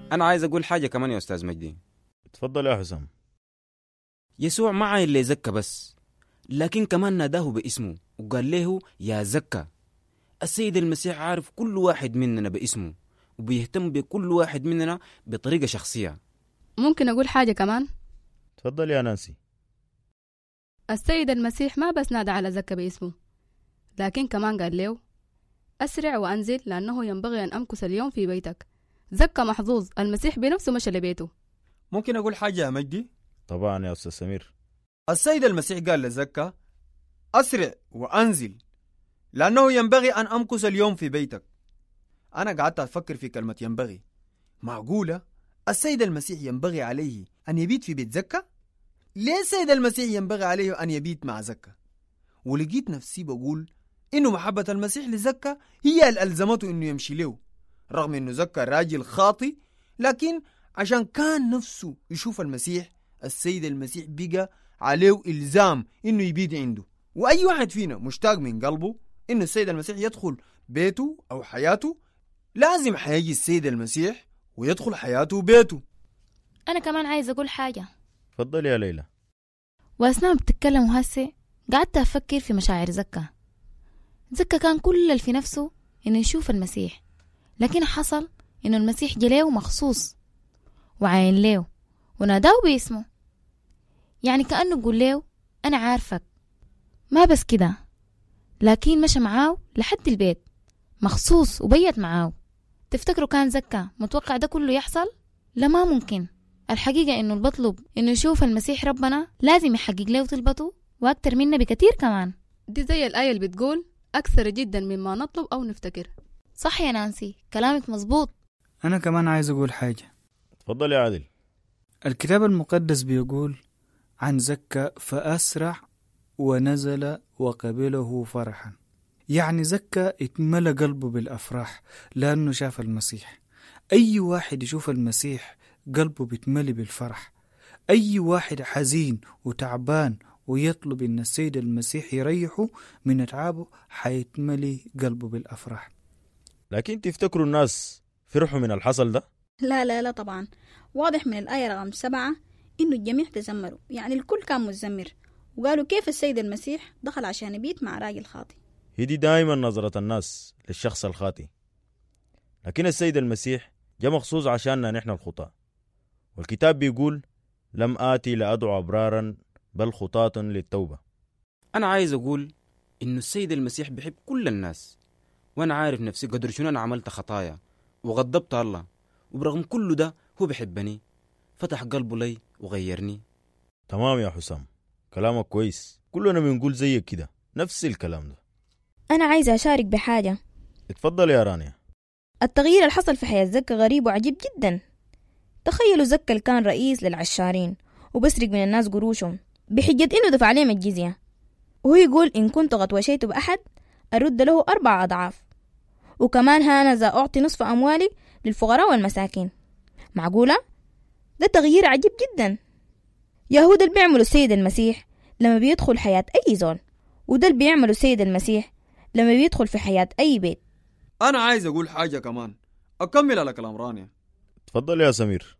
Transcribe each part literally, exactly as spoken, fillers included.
أنا عايز أقول حاجة كمان يا أستاذ مجدي. اتفضل يا حسام. يسوع ما عاين اللي زكى بس، لكن كمان ناداه باسمه وقال له يا زكى. السيد المسيح عارف كل واحد مننا باسمه وبيهتم بكل واحد مننا بطريقة شخصية. ممكن أقول حاجة كمان؟ اتفضل يا نانسي. السيد المسيح ما بس نادى على زكى باسمه، لكن كمان قال له أسرع وأنزل لأنه ينبغي أن أمكث اليوم في بيتك. زكى محظوظ، المسيح بنفسه مشى لبيته. ممكن أقول حاجة يا مجدي؟ طبعا يا أستاذ سمير. السيد المسيح قال لزكى أسرع وأنزل لأنه ينبغي أن أمكث اليوم في بيتك. أنا قعدت أفكر في كلمة ينبغي. معقولة السيد المسيح ينبغي عليه أن يبيت في بيت زكى؟ ليه السيد المسيح ينبغي عليه أن يبيت مع زكى؟ ولقيت نفسي بقول إنه محبة المسيح لزكى هي اللي ألزمته إنه يمشي له، رغم إنه زكى راجل خاطي، لكن عشان كان نفسه يشوف المسيح، السيد المسيح بقى عليه إلزام إنه يبيت عنده. وأي واحد فينا مشتاق من قلبه إنه السيد المسيح يدخل بيته أو حياته، لازم حيجي السيد المسيح ويدخل حياته وبيته. أنا كمان عايز أقول حاجة. اتفضل يا ليلى. وأثناء بتتكلم هسه قعدت أفكر في مشاعر زكى. زكى كان كل اللي في نفسه إنه يشوف المسيح، لكن حصل إنه المسيح جليه مخصوص وعين له وناداه باسمه، يعني كأنه يقول له أنا عارفك. ما بس كده، لكن مشى معاه لحد البيت مخصوص وبيت معاه. تفتكروا كان زكى متوقع ده كله يحصل؟ لا، ما ممكن. الحقيقة إنه البطلب إنه يشوف المسيح ربنا لازم يحقق له طلبته وأكتر منا بكتير كمان. دي زي الآية اللي بتقول أكثر جدا مما نطلب أو نفتكر. صح يا نانسي، كلامك مظبوط. أنا كمان عايز أقول حاجة. اتفضل يا عادل. الكتاب المقدس بيقول عن زكى فأسرع ونزل وقبله فرحا، يعني زكى اتملى قلبه بالأفراح لأنه شاف المسيح. أي واحد يشوف المسيح قلبه بيتملي بالفرح. أي واحد حزين وتعبان ويطلب إن السيد المسيح يريحه من أتعابه حيتملي قلبه بالأفراح. لكن تفتكروا الناس فرحوا من الحصل ده؟ لا لا لا طبعا. واضح من الآية رقم سبعة إنه الجميع تزمروا، يعني الكل كان متزمر وقالوا كيف السيد المسيح دخل عشان يبيت مع راجل خاطي. هي دي دائما نظرة الناس للشخص الخاطي، لكن السيد المسيح جاء مخصوص عشاننا نحن الخطاة، والكتاب بيقول لم آتي لأدعو أبرارا بل خطاة للتوبة. أنا عايز أقول إنه السيد المسيح بيحب كل الناس، وأنا عارف نفسي قدر شنو أنا عملت خطايا وغضبت الله، وبرغم كل ده هو بيحبني، فتح قلبه لي وغيرني. تمام يا حسام، كلامك كويس، كلنا بنقول زيك كده نفس الكلام ده. أنا عايزة أشارك بحاجة. اتفضل يا رانيا. التغيير اللي حصل في حياة زكى غريب وعجيب جدا. تخيلوا زكى اللي كان رئيس للعشارين وبسرق من الناس قروشهم بحجة إنه دفع عليهم الجزية، وهو يقول إن كنت غطوشيت بأحد أرد له أربع أضعاف، وكمان هانذا أعطي نصف أموالي للفقراء والمساكين. معقولة؟ ده تغيير عجيب جدا. يهود اللي بيعملوا السيد المسيح لما بيدخل حياة أي زول، وده اللي بيعملوا السيد المسيح لما بيدخل في حياة أي بيت. أنا عايز أقول حاجة كمان أكمل على كلام رانيا. اتفضل يا سمير.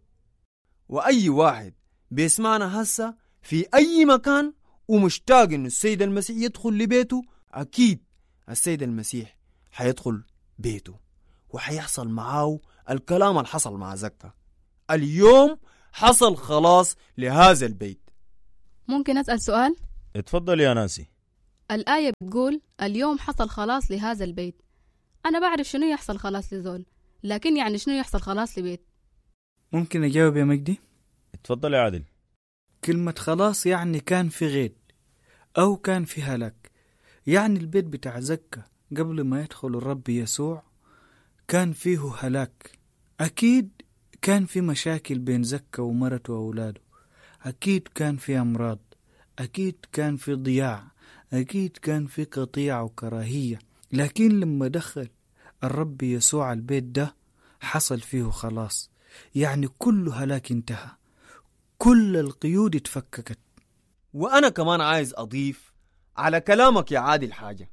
وأي واحد بيسمعنا هسا في أي مكان ومشتاق إنه السيد المسيح يدخل لبيته، أكيد السيد المسيح حيدخل بيته وحيحصل معاه الكلام اللي حصل مع زكى. اليوم حصل خلاص لهذا البيت. ممكن أسأل سؤال؟ اتفضل يا نانسي. الآية بتقول اليوم حصل خلاص لهذا البيت. أنا بعرف شنو يحصل خلاص لزول، لكن يعني شنو يحصل خلاص لبيت؟ ممكن أجاوب يا مجدي؟ اتفضل يا عادل. كلمة خلاص يعني كان في غيد أو كان في هلاك. يعني البيت بتاع زكى قبل ما يدخل الرب يسوع كان فيه هلاك. أكيد كان في مشاكل بين زكى ومرته وأولاده، أكيد كان في أمراض، أكيد كان في ضياع، أكيد كان في قطيعة وكراهية. لكن لما دخل الرب يسوع البيت ده حصل فيه خلاص، يعني كل هلاك انتهى، كل القيود اتفككت. وأنا كمان عايز أضيف على كلامك يا عادل حاجة.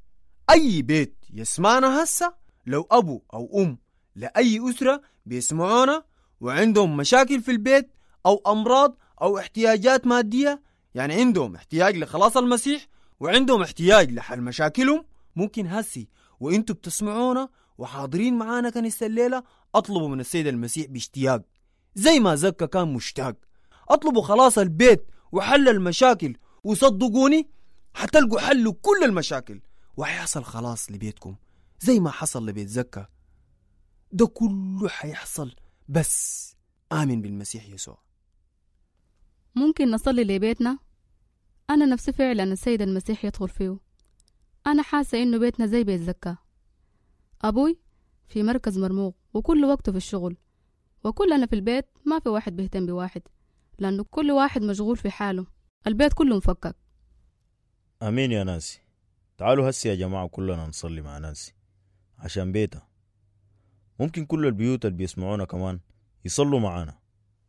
أي بيت يسمعنا هسا، لو أبو أو أم لأي أسرة بيسمعونا وعندهم مشاكل في البيت أو أمراض أو احتياجات مادية، يعني عندهم احتياج لخلاص المسيح وعندهم احتياج لحل مشاكلهم، ممكن هسي وانتوا بتسمعونا وحاضرين معانا كنيسة الليلة اطلبوا من السيد المسيح باشتياق زي ما زكا كان مشتاق. اطلبوا خلاص البيت وحل المشاكل، وصدقوني حتلقوا حل كل المشاكل وحيحصل خلاص لبيتكم زي ما حصل لبيت زكا. ده كله حيحصل بس آمن بالمسيح يسوع. ممكن نصلي لبيتنا؟ أنا نفسي فعلا السيد المسيح يدخل فيه. أنا حاسة إنه بيتنا زي بيت زكا. أبوي في مركز مرموق وكل وقته في الشغل، وكلنا في البيت ما في واحد بيهتم بواحد، لأنه كل واحد مشغول في حاله، البيت كله مفكك. أمين يا ناسي. تعالوا هسي يا جماعة كلنا نصلي مع نانسي عشان بيتها. ممكن كل البيوت اللي بيسمعونا كمان يصلوا معانا.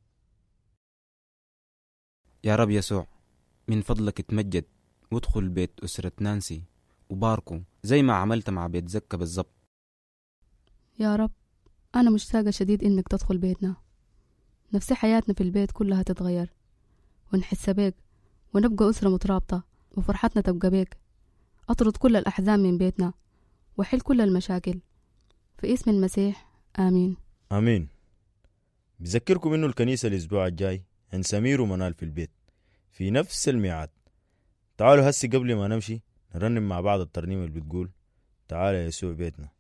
يا رب يسوع، من فضلك اتمجد وادخل بيت أسرة نانسي وباركوا زي ما عملت مع بيت زكا بالضبط. يا رب أنا مشتاقة شديد إنك تدخل بيتنا، نفسي حياتنا في البيت كلها تتغير ونحس بيك ونبقى أسرة مترابطة وفرحتنا تبقى بيك. أطرد كل الأحزان من بيتنا وحل كل المشاكل في اسم المسيح، آمين. آمين. بذكركم إنه الكنيسة الأسبوع الجاي عند سمير ومنال في البيت في نفس الميعاد. تعالوا هسي قبل ما نمشي نرنم مع بعض الترنيمة اللي بتقول تعال يا يسوع بيتنا.